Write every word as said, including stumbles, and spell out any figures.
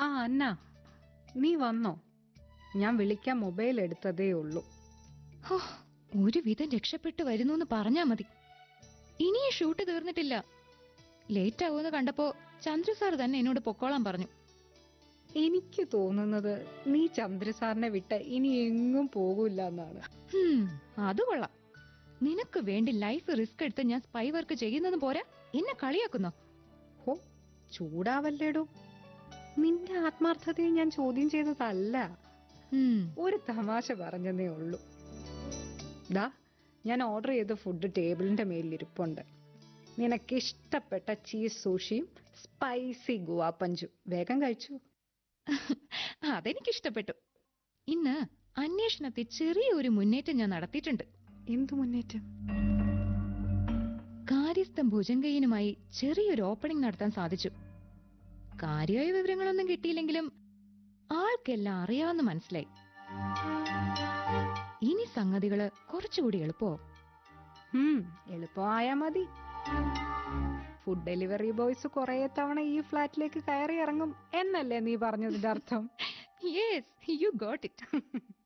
ആ അന്ന, നീ വന്നോ? ഞാൻ വിളിക്കാൻ മൊബൈൽ എടുത്തതേ ഉള്ളൂ. ഹോ, ഒരു വിധം രക്ഷപ്പെട്ടു വരുന്നു പറഞ്ഞാ മതി. ഇനിയും ഷൂട്ട് തീർന്നിട്ടില്ല. ലേറ്റ് ആവുമെന്ന് കണ്ടപ്പോ ചന്ദ്രു സാർ തന്നെ എന്നോട് പൊക്കോളാൻ പറഞ്ഞു. എനിക്ക് തോന്നുന്നത് നീ ചന്ദ്രസാറിനെ വിട്ട് ഇനി എങ്ങും പോകൂല എന്നാണ്. അത് കൊള്ളാം. നിനക്ക് വേണ്ടി ലൈഫ് റിസ്ക് എടുത്ത് ഞാൻ സ്പൈ വർക്ക് ചെയ്യുന്നത് പോരാ എന്നെ കളിയാക്കുന്നോ? ഹോ, ചൂടാവല്ലേടോ. നിന്റെ ആത്മാർത്ഥതയെ ഞാൻ ചോദ്യം ചെയ്തതല്ല, ഒരു തമാശ പറഞ്ഞതേ ഉള്ളൂ. ദാ, ഞാൻ ഓർഡർ ചെയ്ത ഫുഡ് ടേബിളിന്റെ മേലിരിപ്പുണ്ട്. നിനക്കിഷ്ടപ്പെട്ട ചീസ് സൂഷിയും സ്പൈസി ഗുവാപ്പഞ്ചും. വേഗം കഴിച്ചു. അതെനിക്കിഷ്ടപ്പെട്ടു. ഇന്ന് അന്വേഷണത്തിൽ ചെറിയൊരു മുന്നേറ്റം ഞാൻ നടത്തിയിട്ടുണ്ട്. എന്തു മുന്നേറ്റം? കാര്യസ്ഥം ഭുജങ്കയ്യനുമായി ചെറിയൊരു ഓപ്പണിംഗ് നടത്താൻ സാധിച്ചു. കാര്യമായ വിവരങ്ങളൊന്നും കിട്ടിയില്ലെങ്കിലും ആൾക്കെല്ലാം അറിയാമെന്ന് മനസ്സിലായി. ഇനി സംഗതികള് കുറച്ചുകൂടി എളുപ്പമാവും. എളുപ്പമായാ മതി. ഫുഡ് ഡെലിവറി ബോയ്സ് കുറെ തവണ ഈ ഫ്ലാറ്റിലേക്ക് കയറി ഇറങ്ങും എന്നല്ലേ നീ പറഞ്ഞതിന്റെ അർത്ഥം? Yes, you got it.